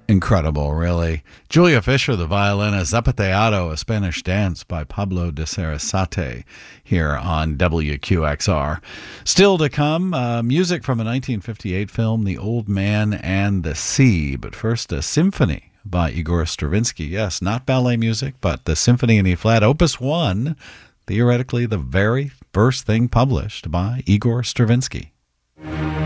Incredible, really. Julia Fisher, the violinist, Zapateado, a Spanish dance by Pablo de Sarasate here on WQXR. Still to come, music from a 1958 film, The Old Man and the Sea. But first, a symphony by Igor Stravinsky. Yes, not ballet music, but the Symphony in E-flat, Opus 1, theoretically the very first thing published by Igor Stravinsky.